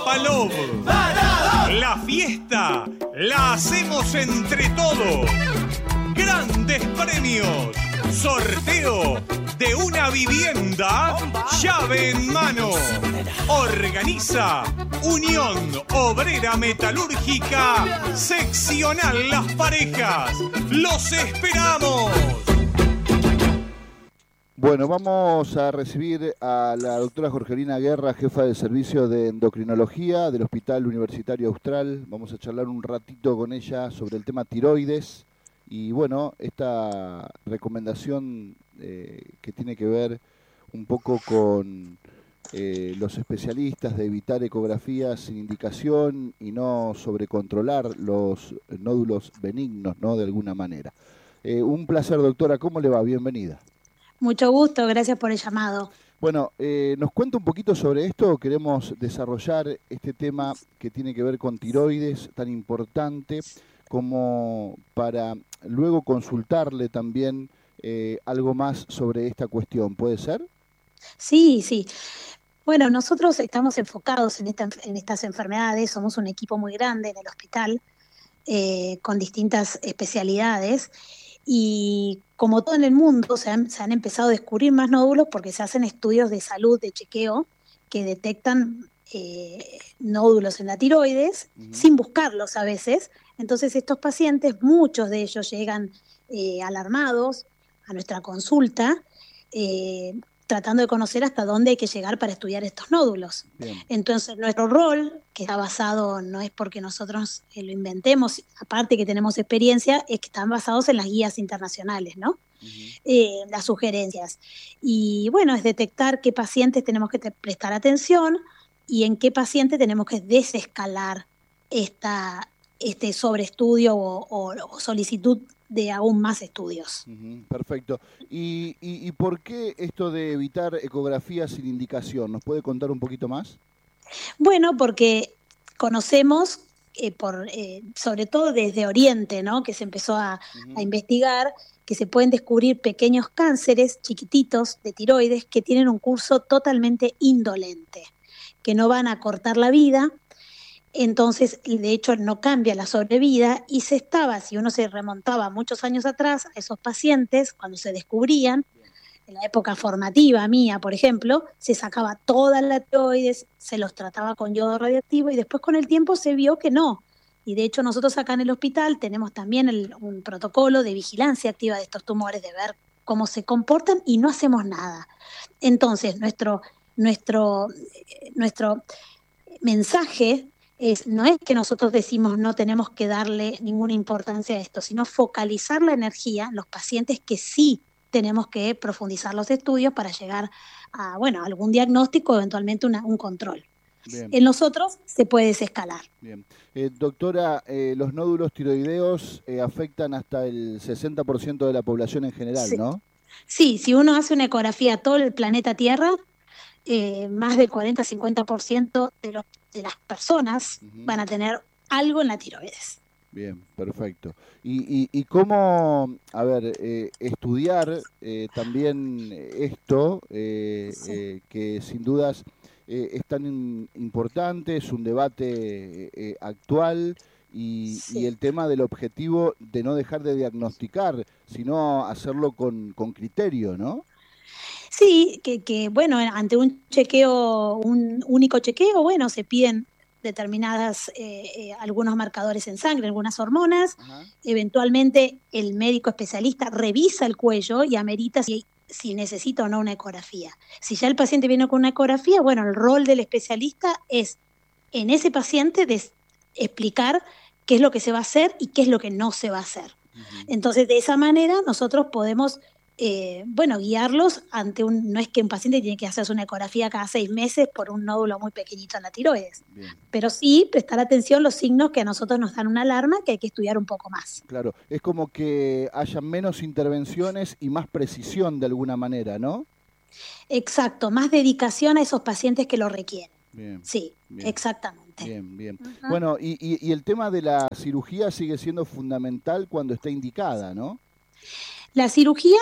Papalov. La fiesta la hacemos entre todos. Grandes premios. Sorteo de una vivienda, llave en mano. Organiza Unión Obrera Metalúrgica Seccional Las Parejas. ¡Los esperamos! Bueno, vamos a recibir a la doctora Jorgelina Guerra, jefa del Servicio de Endocrinología del Hospital Universitario Austral. Vamos a charlar un ratito con ella sobre el tema tiroides y, bueno, esta recomendación que tiene que ver un poco con los especialistas de evitar ecografías sin indicación y no sobrecontrolar los nódulos benignos, ¿no? De alguna manera. Un placer, doctora. ¿Cómo le va? Bienvenida. Mucho gusto, gracias por el llamado. Bueno, nos cuenta un poquito sobre esto. Queremos desarrollar este tema que tiene que ver con tiroides, tan importante como para luego consultarle también algo más sobre esta cuestión. ¿Puede ser? Sí, sí. Bueno, nosotros estamos enfocados en estas enfermedades, somos un equipo muy grande en el hospital con distintas especialidades. Y como todo en el mundo, se han empezado a descubrir más nódulos porque se hacen estudios de salud, de chequeo, que detectan nódulos en la tiroides, sin buscarlos a veces. Entonces estos pacientes, muchos de ellos llegan alarmados a nuestra consulta, tratando de conocer hasta dónde hay que llegar para estudiar estos nódulos. Bien. Entonces, nuestro rol, que está basado, no es porque nosotros lo inventemos, aparte que tenemos experiencia, es que están basados en las guías internacionales, ¿no? Las sugerencias. Y bueno, es detectar qué pacientes tenemos que prestar atención y en qué paciente tenemos que desescalar este sobreestudio o solicitud de aún más estudios. Perfecto. ¿Y por qué esto de evitar ecografías sin indicación? ¿Nos puede contar un poquito más? Bueno, porque conocemos, sobre todo desde Oriente, ¿no? Que se empezó a investigar, que se pueden descubrir pequeños cánceres chiquititos de tiroides que tienen un curso totalmente indolente, que no van a cortar la vida. Entonces, de hecho, no cambia la sobrevida y si uno se remontaba muchos años atrás a esos pacientes, cuando se descubrían, en la época formativa mía, por ejemplo, se sacaba toda la tiroides, se los trataba con yodo radioactivo y después con el tiempo se vio que no. Y de hecho nosotros acá en el hospital tenemos también un protocolo de vigilancia activa de estos tumores, de ver cómo se comportan y no hacemos nada. Entonces, nuestro mensaje no es que nosotros decimos no tenemos que darle ninguna importancia a esto, sino focalizar la energía en los pacientes que sí tenemos que profundizar los estudios para llegar a algún diagnóstico, eventualmente un control. Bien. En los otros se puede desescalar. Bien. Doctora, los nódulos tiroideos afectan hasta el 60% de la población en general, sí, ¿no? Sí, si uno hace una ecografía a todo el planeta Tierra, más del 40-50% de las personas van a tener algo en la tiroides. Bien, perfecto. ¿Y cómo, estudiar también esto, que sin dudas es tan importante, es un debate actual, sí, y el tema del objetivo de no dejar de diagnosticar, sino hacerlo con criterio, ¿no? Sí, que ante un único chequeo, se piden determinadas, algunos marcadores en sangre, algunas hormonas. Ajá. Eventualmente el médico especialista revisa el cuello y amerita si necesita o no una ecografía. Si ya el paciente viene con una ecografía, el rol del especialista es en ese paciente explicar qué es lo que se va a hacer y qué es lo que no se va a hacer. Uh-huh. Entonces, de esa manera nosotros podemos guiarlos no es que un paciente tiene que hacerse una ecografía cada 6 meses por un nódulo muy pequeñito en la tiroides. Bien. Pero sí prestar atención a los signos que a nosotros nos dan una alarma que hay que estudiar un poco más. Claro, es como que haya menos intervenciones y más precisión de alguna manera, ¿no? Exacto, más dedicación a esos pacientes que lo requieren. Bien. Sí, bien. Exactamente. Bien. Uh-huh. Bueno, y el tema de la cirugía sigue siendo fundamental cuando está indicada, ¿no? La cirugía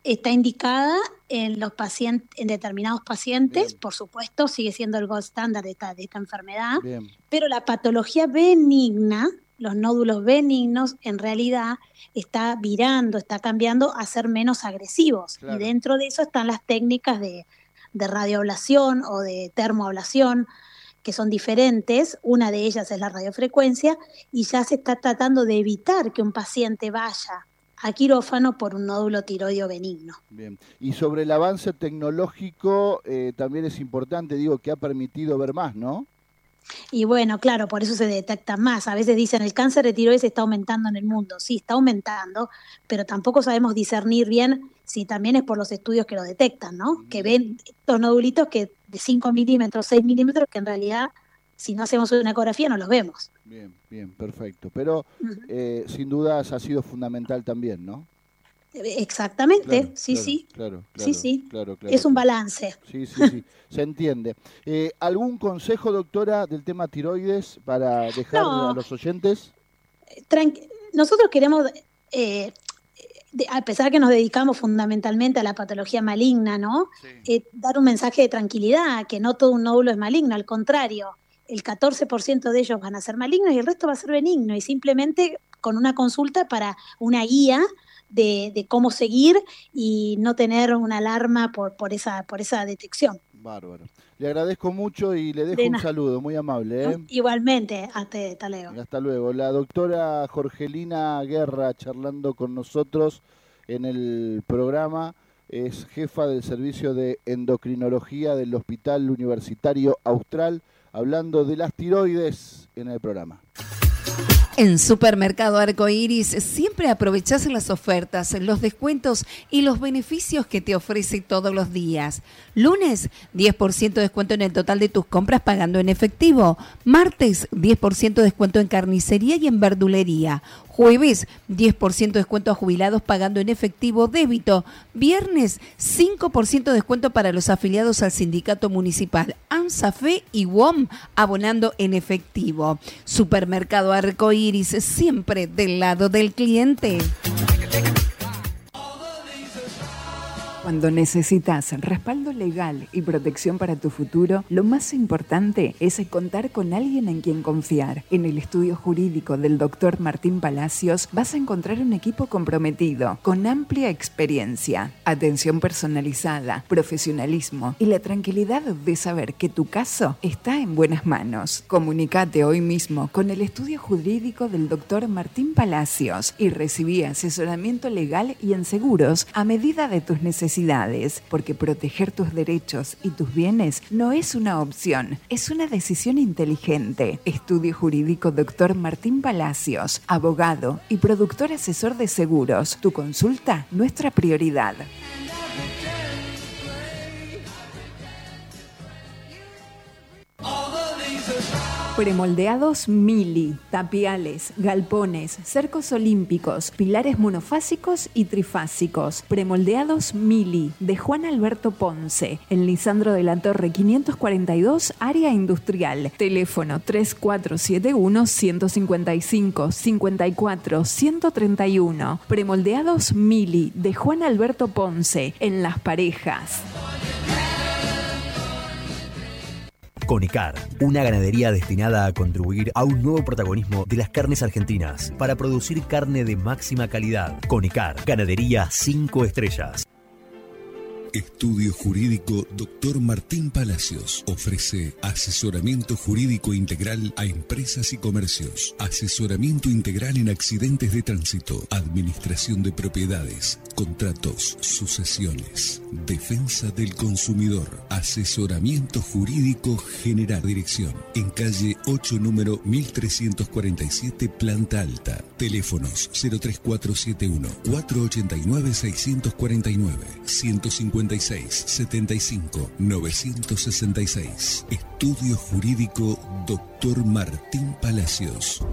está indicada en los pacientes, en determinados pacientes. Bien. Por supuesto, sigue siendo el gold standard de esta enfermedad. Bien. Pero la patología benigna, los nódulos benignos, en realidad está virando, está cambiando a ser menos agresivos. Claro. Y dentro de eso están las técnicas de radioablación o de termoablación, que son diferentes. Una de ellas es la radiofrecuencia, y ya se está tratando de evitar que un paciente vaya a quirófano por un nódulo tiroideo benigno. Bien. Y sobre el avance tecnológico también es importante, digo, que ha permitido ver más, ¿no? Y bueno, claro, por eso se detecta más. A veces dicen el cáncer de tiroides está aumentando en el mundo. Sí, está aumentando, pero tampoco sabemos discernir bien si también es por los estudios que lo detectan, ¿no? Que ven estos nodulitos que de 5 milímetros, 6 milímetros, que en realidad, si no hacemos una ecografía, no los vemos. Bien, bien, perfecto. Pero sin dudas ha sido fundamental también, ¿no? Exactamente, claro, sí, claro, sí. Claro, sí, sí. Claro, es un balance. Sí, sí, sí, se entiende. ¿Algún consejo, doctora, del tema tiroides para dejar a los oyentes? Nosotros queremos, a pesar que nos dedicamos fundamentalmente a la patología maligna, ¿no? Sí. Dar un mensaje de tranquilidad, que no todo un nódulo es maligno, al contrario, el 14% de ellos van a ser malignos y el resto va a ser benigno, y simplemente con una consulta para una guía de cómo seguir y no tener una alarma por esa detección. Bárbaro. Le agradezco mucho y le dejo un saludo, muy amable. Igualmente, hasta luego. Hasta luego. La doctora Jorgelina Guerra charlando con nosotros en el programa, es jefa del servicio de endocrinología del Hospital Universitario Austral, hablando de las tiroides en el programa. En Supermercado Arcoiris siempre aprovechás las ofertas, los descuentos y los beneficios que te ofrece todos los días. Lunes, 10% de descuento en el total de tus compras pagando en efectivo. Martes, 10% de descuento en carnicería y en verdulería. Jueves, 10% de descuento a jubilados pagando en efectivo débito. Viernes, 5% de descuento para los afiliados al sindicato municipal ANSAFE y WOM abonando en efectivo. Supermercado Arcoiris, siempre del lado del cliente. Cuando necesitas respaldo legal y protección para tu futuro, lo más importante es contar con alguien en quien confiar. En el estudio jurídico del Dr. Martín Palacios vas a encontrar un equipo comprometido, con amplia experiencia, atención personalizada, profesionalismo y la tranquilidad de saber que tu caso está en buenas manos. Comunicate hoy mismo con el estudio jurídico del Dr. Martín Palacios y recibí asesoramiento legal y en seguros a medida de tus necesidades, porque proteger tus derechos y tus bienes no es una opción, es una decisión inteligente. Estudio Jurídico Dr. Martín Palacios, abogado y productor asesor de seguros. Tu consulta, nuestra prioridad. Premoldeados Mili, tapiales, galpones, cercos olímpicos, pilares monofásicos y trifásicos. Premoldeados Mili, de Juan Alberto Ponce, en Lisandro de la Torre 542, área industrial. Teléfono 3471-155-54-131. Premoldeados Mili, de Juan Alberto Ponce, en Las Parejas. Conicar, una ganadería destinada a contribuir a un nuevo protagonismo de las carnes argentinas para producir carne de máxima calidad. Conicar, ganadería 5 estrellas. Estudio Jurídico Dr. Martín Palacios ofrece asesoramiento jurídico integral a empresas y comercios, asesoramiento integral en accidentes de tránsito, administración de propiedades, contratos, sucesiones, defensa del consumidor, asesoramiento jurídico general. Dirección en calle 8, número 1347, planta alta. Teléfonos 03471 489 649 156 75 966. Estudio Jurídico Dr. Martín Palacios.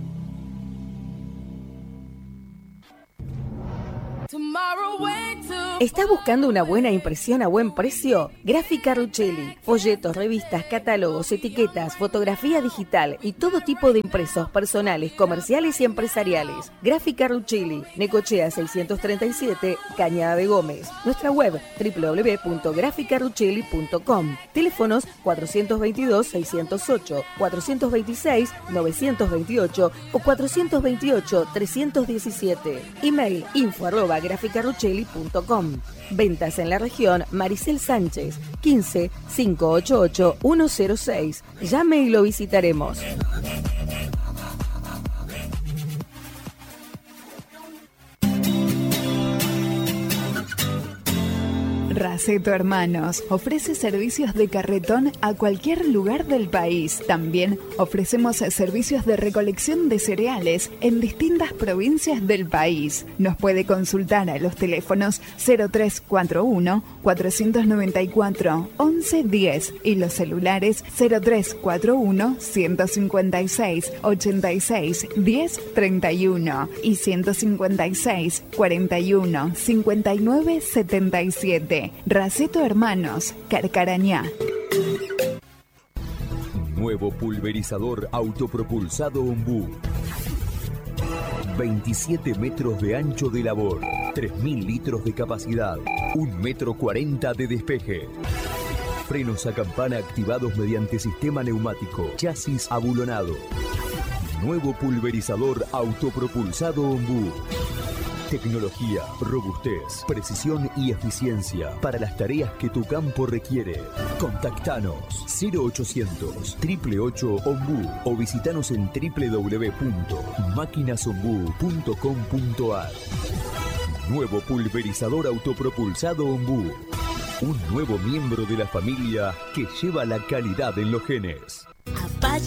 Tomorrow, way too ¿Estás buscando una buena impresión a buen precio? Gráfica Ruchelli. Folletos, revistas, catálogos, etiquetas, fotografía digital y todo tipo de impresos personales, comerciales y empresariales. Gráfica Ruchelli. Necochea 637, Cañada de Gómez. Nuestra web www.graficaruchelli.com. Teléfonos 422-608, 426-928 o 428-317. Email info@graficaruchelli.com. Ventas en la región Maricel Sánchez, 15 588 106. Llame y lo visitaremos. Raceto Hermanos ofrece servicios de carretón a cualquier lugar del país. También ofrecemos servicios de recolección de cereales en distintas provincias del país. Nos puede consultar a los teléfonos 0341 494 1110 y los celulares 0341 156 86 10 31 y 156 41 59 77. Raceto Hermanos, Carcarañá. Nuevo pulverizador autopropulsado Ombú. 27 metros de ancho de labor, 3.000 litros de capacidad, 1,40 m de despeje. Frenos a campana activados mediante sistema neumático, chasis abulonado. Nuevo pulverizador autopropulsado Ombú. Tecnología, robustez, precisión y eficiencia para las tareas que tu campo requiere. Contactanos 0800 888 Ombú o visitanos en www.maquinasombú.com.ar. Nuevo pulverizador autopropulsado Ombú. Un nuevo miembro de la familia que lleva la calidad en los genes.